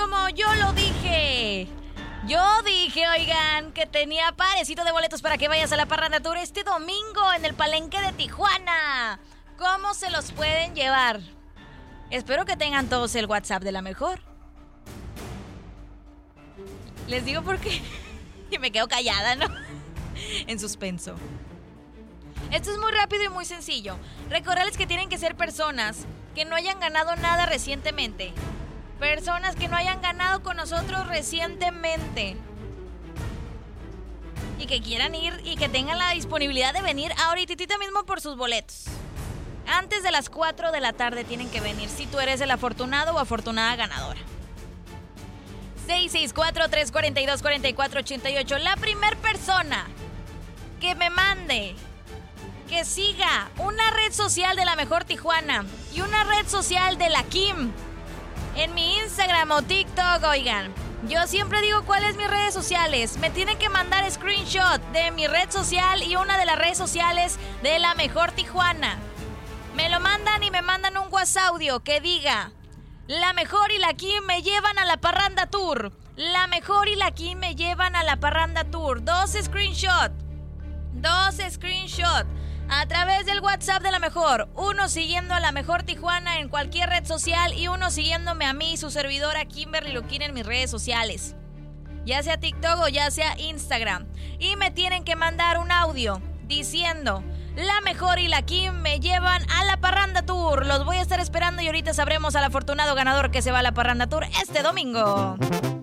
como yo lo dije. Yo dije, oigan, que tenía parecito de boletos para que vayas a la Parranda Tour este domingo en el Palenque de Tijuana. ¿Cómo se los pueden llevar? Espero que tengan todos el WhatsApp de La Mejor. Les digo porque y me quedo callada, ¿no? En suspenso. Esto es muy rápido y muy sencillo. Recordarles que tienen que ser personas que no hayan ganado nada recientemente. Personas que no hayan ganado con nosotros recientemente. Y que quieran ir y que tengan la disponibilidad de venir ahorita mismo por sus boletos. Antes de las 4 de la tarde tienen que venir si tú eres el afortunado o afortunada ganadora. 664-342-4488. La primer persona que me mande, que siga una red social de La Mejor Tijuana y una red social de la Kim en mi Instagram o TikTok, oigan, yo siempre digo cuáles mis redes sociales. Me tienen que mandar screenshot de mi red social y una de las redes sociales de La Mejor Tijuana. Me lo mandan y me mandan un WhatsApp audio que diga: La Mejor y la Kim me llevan a la Parranda Tour. La Mejor y la Kim me llevan a la Parranda Tour. Dos screenshots a través del WhatsApp de La Mejor. Uno siguiendo a La Mejor Tijuana en cualquier red social y uno siguiéndome a mí, su servidora Kimberly Luquín, en mis redes sociales, ya sea TikTok o ya sea Instagram. Y me tienen que mandar un audio diciendo: La Mejor y la Kim me llevan a la Parranda Tour. Los voy a estar esperando y ahorita sabremos al afortunado ganador que se va a la Parranda Tour este domingo.